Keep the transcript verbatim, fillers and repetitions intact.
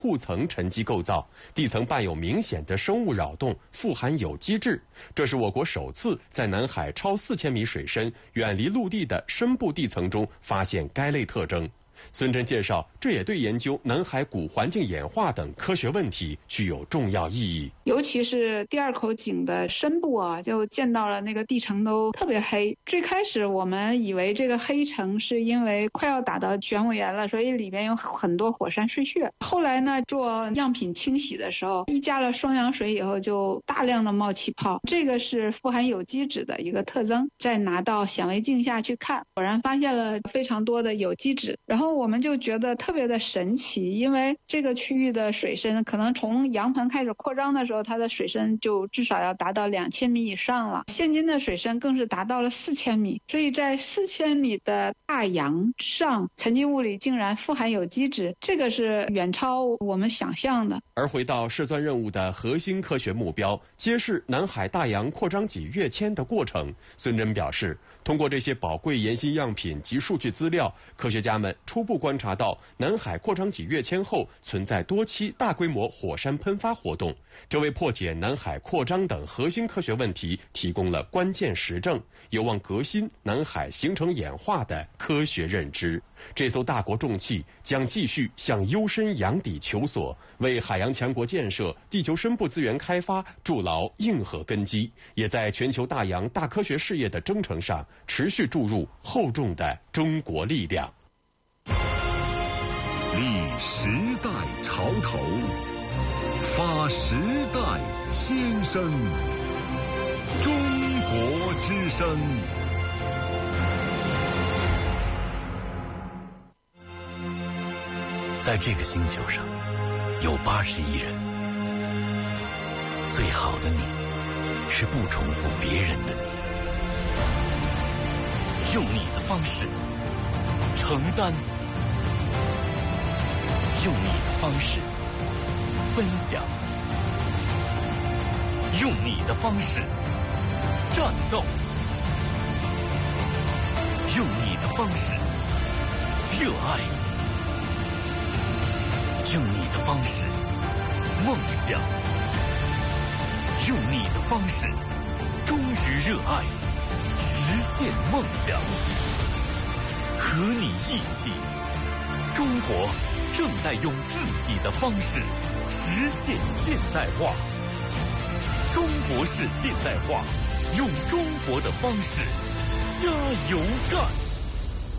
护层沉积构造，地层伴有明显的生物扰动，富含有机质。这是我国首次在南海超四千米水深、远离陆地的深部地层中发现该类特征。孙真介绍，这也对研究南海古环境演化等科学问题具有重要意义。 尤其是第二口井的深部啊，就见到了那个地层都特别黑。最开始我们以为这个黑层是因为快要打到玄武岩了，所以里面有很多火山碎屑。后来呢，做样品清洗的时候，一加了双氧水以后，就大量的冒气泡，这个是富含有机质的一个特征。再拿到显微镜下去看，果然发现了非常多的有机质，然后我们就觉得特别的神奇，因为这个区域的水深可能从洋盆开始扩张的时候，它的水深就至少要达到两千米以上了，现今的水深更是达到了四千米，所以在四千米的大洋上，沉积物里竟然富含有机质，这个是远超我们想象的。 而回到涉钻任务的核心科学目标，揭示南海大洋扩张脊跃迁的过程，孙真表示，通过这些宝贵岩心样品及数据资料，科学家们初步观察到南海扩张脊跃迁后存在多期大规模火山喷发活动，这为破解南海扩张等核心科学问题提供了关键实证，有望革新南海形成演化的科学认知。这艘大国重器将继续向幽深洋底求索，为海洋强国建设、地球深部资源开发筑牢硬核根基，也在全球大洋大科学事业的征程上持续注入厚重的中国力量。 立时代潮头，发时代先声，中国之声。 在这个星球上，有八十亿人。最好的你，是不重复别人的你。用你的方式承担，用你的方式分享，用你的方式战斗，用你的方式热爱，用你的方式梦想，用你的方式忠于热爱，实现梦想。和你一起，中国正在用自己的方式实现现代化。中国式现代化，用中国的方式加油干。